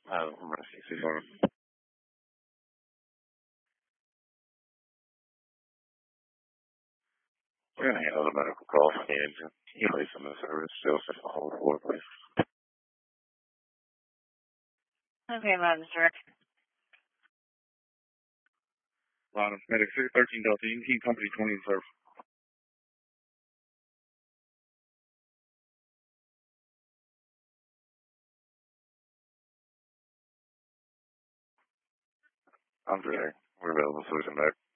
Emergency phone. We're going to handle the medical call from the engine. You place on the service, still set the whole floor, please. Okay, Mr. Rick. Bottom, medic 613 Delta, you can keep company 20 in service. I'm Dre. We're available, so we come back.